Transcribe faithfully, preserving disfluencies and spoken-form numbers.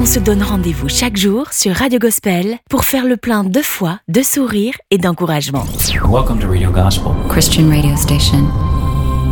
se donne rendez-vous chaque jour sur Radio Gospel pour faire le plein de foi, de sourire et d'encouragement. Welcome to Radio Gospel, Christian radio station.